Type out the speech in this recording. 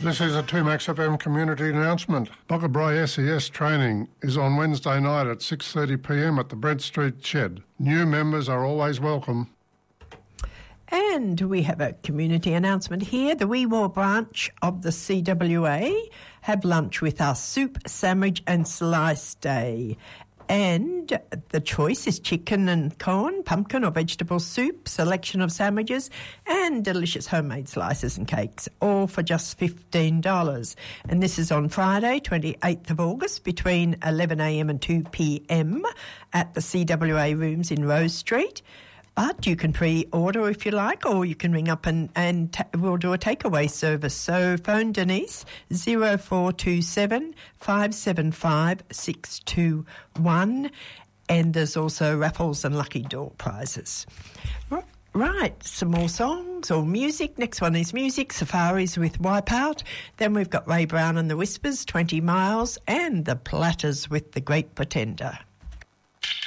This is a 2Max FM community announcement. Boggabri SES training is on Wednesday night at 6:30pm at the Brent Street Shed. New members are always welcome. And we have a community announcement here. The Weewar branch of the CWA have lunch with us, soup, sandwich and slice day. And the choice is chicken and corn, pumpkin or vegetable soup, selection of sandwiches and delicious homemade slices and cakes, all for just $15. And this is on Friday, 28th of August, between 11am and 2pm at the CWA rooms in Rose Street. But you can pre-order if you like, or you can ring up and we'll do a takeaway service. So phone Denise, 0427 575 621. And there's also raffles and lucky door prizes. Right, some more songs or music. Next one is music, Safaris with Wipeout. Then we've got Ray Brown and the Whispers, 20 Miles, and the Platters with The Great Pretender.